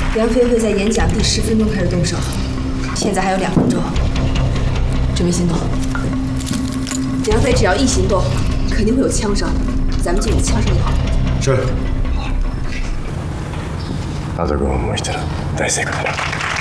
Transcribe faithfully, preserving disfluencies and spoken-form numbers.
梁飞会在演讲第十分钟开始动手，现在还有两分钟，准备行动。梁飞只要一行动，肯定会有枪声，咱们就以枪声引号。 是。あとごふんもしたら大成功だな。